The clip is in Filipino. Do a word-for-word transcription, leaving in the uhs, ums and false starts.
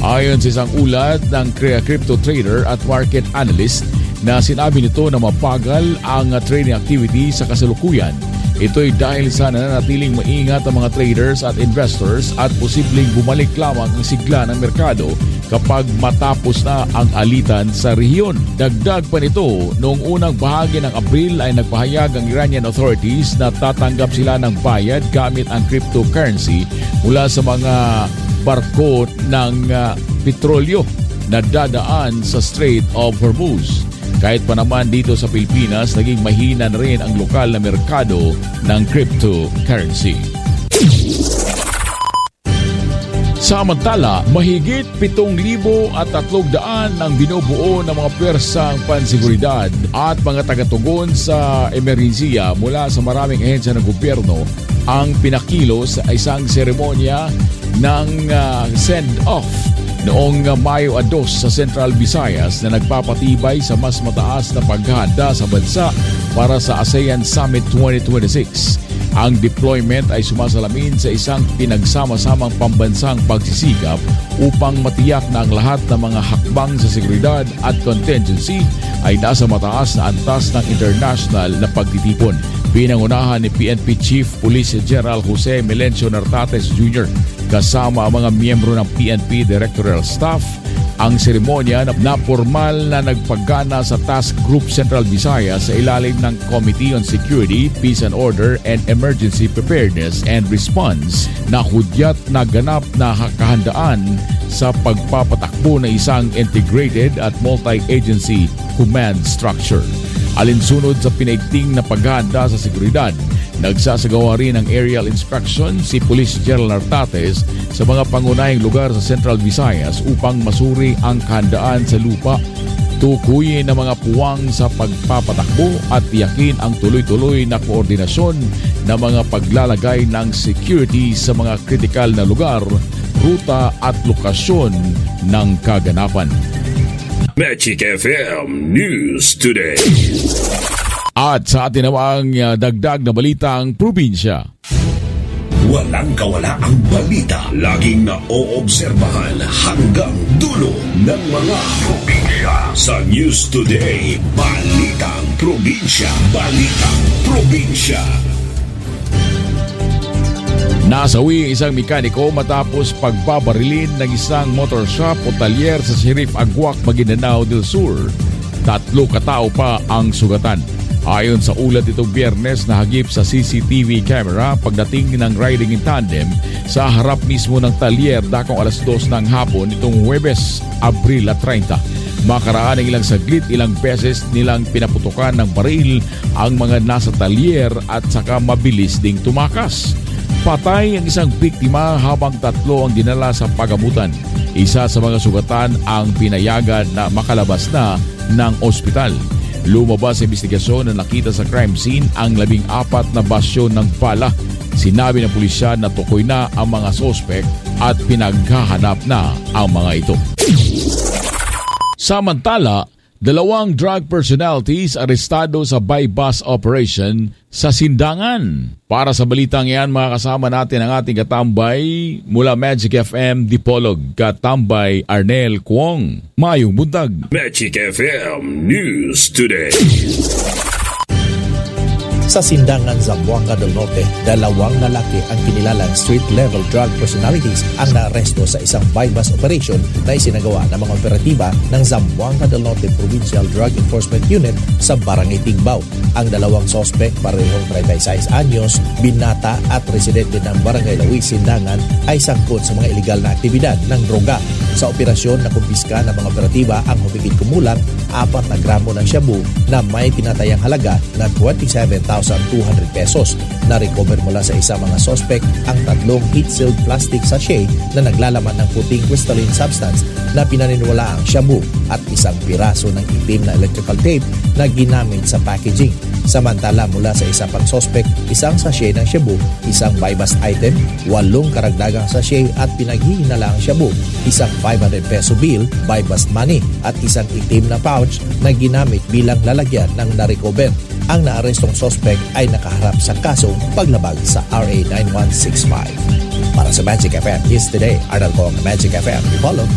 Ayon sa isang ulat ng crypto trader at market analyst na sinabi nito na mabagal ang trading activity sa kasalukuyan. Ito'y dahil sa nananatiling maingat ang mga traders at investors at posibleng bumalik lamang ang sigla ng merkado kapag matapos na ang alitan sa rehiyon. Dagdag pa nito, noong unang bahagi ng Abril ay nagpahayag ang Iranian authorities na tatanggap sila ng bayad gamit ang cryptocurrency mula sa mga barko ng uh, petrolyo na dadaan sa Strait of Hormuz. Kahit pa naman dito sa Pilipinas, naging mahina na rin ang lokal na merkado ng cryptocurrency. Samantala, mahigit pitong libo at tatlong daan ang binubuo ng mga pwersang pansiguridad at mga tagatugon sa emerhensiya mula sa maraming ahensya ng gobyerno ang pinakilos sa isang seremonya ng uh, send-off noong Mayo two sa Central Visayas na nagpapatibay sa mas mataas na paghahanda sa bansa para sa ASEAN Summit twenty twenty-six. Ang deployment ay sumasalamin sa isang pinagsama-samang pambansang pagsisikap upang matiyak na ang lahat ng mga hakbang sa seguridad at contingency ay nasa mataas na antas ng international na pagtitipon. Pinangunahan ni P N P Chief Police General Jose Melencio Nartates Junior kasama ang mga miyembro ng P N P Directorial Staff ang seremonya na formal na nagpagana sa Task Group Central Visayas sa ilalim ng Committee on Security, Peace and Order and Emergency Preparedness and Response na hudyat na ganap na kahandaan sa pagpapatakbo ng isang integrated at multi-agency command structure. Alinsunod sa pinaigting na paghahanda sa seguridad, nagsasagawa rin ng aerial inspection si Police General Nartates sa mga pangunahing lugar sa Central Visayas upang masuri ang kahandaan sa lupa, tukuyin ang mga puwang sa pagpapatakbo at tiyakin ang tuloy-tuloy na koordinasyon ng mga paglalagay ng security sa mga kritikal na lugar, ruta at lokasyon ng kaganapan. Magic F M News Today. At sa atin namang uh, dagdag na balitang probinsya. Walang kawala ang balita. Laging na-oobserbahan hanggang dulo ng mga probinsya. Sa News Today, Balitang Probinsya. Balitang Probinsya. Nasawi ang isang mekaniko matapos pagbabarilin ng isang motor shop o talyer sa Sheriff Aguac, Maguindanao del Sur. Tatlo katao pa ang sugatan. Ayon sa ulat itong Biyernes na hagip sa C C T V camera pagdating ng riding in tandem sa harap mismo ng talyer dakong alas dos ng hapon itong Huwebes, Abril thirty. Makaraan ng ilang saglit, ilang beses nilang pinaputukan ng baril ang mga nasa talyer at saka mabilis ding tumakas. Patay ang isang biktima habang tatlo ang dinala sa pagamutan. Isa sa mga sugatan ang pinayagan na makalabas na ng ospital. Lumabas sa investigasyon na nakita sa crime scene ang labing apat na basyon ng bala. Sinabi ng pulisya na tukoy na ang mga sospek at pinaghahanap na ang mga ito. Samantala, dalawang drug personalities arestado sa buy-bus operation sa Sindangan. Para sa balitang yan, mga kasama natin ang ating katambay mula Magic F M Dipolog, katambay Arnel Kuong. Mayong buntag. Magic F M News Today. Sa Sindangan, Zamboanga del Norte, dalawang lalaki ang kinilalang street-level drug personalities ang naaresto sa isang buy-bus operation na isinagawa ng mga operatiba ng Zamboanga del Norte Provincial Drug Enforcement Unit sa Barangay Tigbao. Ang dalawang sospek, parehong thirty-six anyos, binata at residente ng Barangay Lawi, Sindangan, ay sangkot sa mga iligal na aktibidad ng droga. Sa operasyon na kumpiska ng mga operatiba ang humigit kumulang apat na gramo ng shabu na may tinatayang halaga na twenty-seven thousand two hundred pesos. Na-recover mula sa isa mga sospek ang tatlong heat-sealed plastic sachet na naglalaman ng puting crystalline substance na pinaniniwala ang shabu at isang piraso ng itim na electrical tape na ginamit sa packaging. Samantala mula sa isa pang sospek, isang sachet ng shabu, isang buy-bus item, walong karagdagang sachet at pinaghihinala ang shabu, isang five hundred peso bill, buy-bus money at isang itim na pouch na ginamit bilang lalagyan ng na-recover. Ang naarestong sospek ay nakaharap sa kasong paglabag sa R A nine one six five. Para sa Magic F M News Today, Arnel Kong, Magic F M, follow